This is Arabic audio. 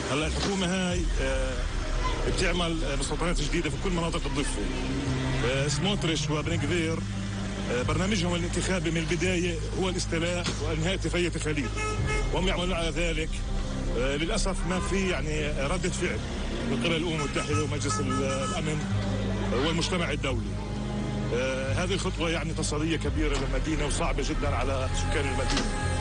هلا الحكومة هاي بتعمل مستوطنات جديدة في كل مناطق الضفة. سموتريش وبن كفير برنامجهم الانتخابي من البداية هو الاستيلاء وانهاء اتفاقية خليل، وهم يعملون على ذلك. للأسف ما في يعني ردة فعل من قبل الأمم المتحدة ومجلس الأمن والمجتمع الدولي. هذه خطوة يعني تصعيدية كبيرة للمدينة وصعبة جدا على سكان المدينة.